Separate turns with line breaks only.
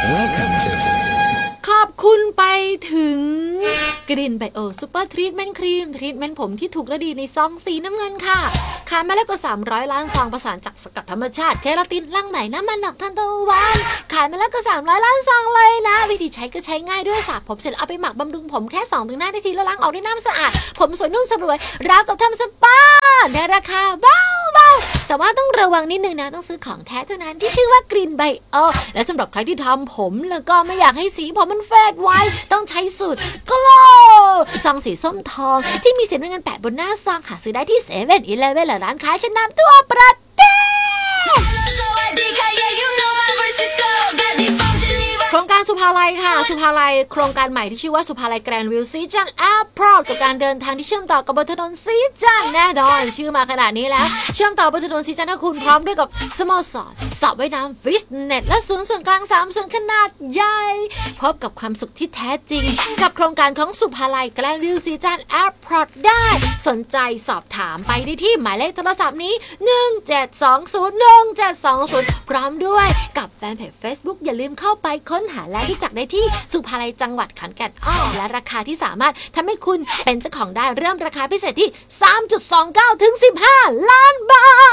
Welcome to
ขอบคุณไปถึงกลิ่นไบโอซูเปอร์ทรีทเมนต์ครีมทรีทเมนต์ผมที่ถูกและดีในซองสีน้ำเงินค่ะขายมาแล้วกว่า300ล้านซองประสานจากสกัดธรรมชาติเคราตินรังไหมน้ำมันหนอกทานตะวันขายมาแล้วกว่า300ล้านซองเลยนะวิธีใช้ก็ใช้ง่ายด้วยสระผมเสร็จเอาไปหมักบำรุงผมแค่ 2-5 นาทีแล้วล้างออกด้วยน้ำสะอาดผมสวยนุ่มสลวยราวกับทำสปาในราคาเบาๆแต่ว่าต้องระวังนิดนึงนะต้องซื้อของแท้เท่านั้นที่ชื่อว่ากลิ่นไบโอและสำหรับใครที่ทำผมแล้วก็ไม่อยากให้สีผมมันเฟดไว้ต้องใช้สูตรกโลซองสีส้มทองที่มีสีน้ำเงินแปะบนหน้าซองหาซื้อได้ที่7-11และร้านค้าชั้นนำทั่วประเทศโครงการสุภาลัยค่ะสุภาลัยโครงการใหม่ที่ชื่อว่าสุภาลัยแกรนด์วิวซีจันทร์แอร์พอร์ตกับการเดินทางที่เชื่อมต่อกับบนถนนซีจันทร์แน่นอนชื่อมาขนาดนี้แล้วเชื่อมต่อบนถนนซีจันทร์ถ้าคุณพร้อมด้วยกับสโมสรสระว่ายน้ำฟิตเนสและศูนย์ส่วนกลาง3ส่วนขนาดใหญ่พบกับความสุขที่แท้จริงกับโครงการของสุภาลัยแกรนด์วิวซีจันทร์แอร์พอร์ตได้สนใจสอบถามไปได้ที่หมายเลขโทรศัพท์นี้17201720พร้อมด้วยกับแฟนเพจ Facebook อย่าลืมเข้าไปค้นหาและรู้จักได้ที่สุภาลัยจังหวัดขอนแก่นและราคาที่สามารถทำให้คุณเป็นเจ้าของได้เริ่มราคาพิเศษที่ 3.29 ถึง 15 ล้านบาท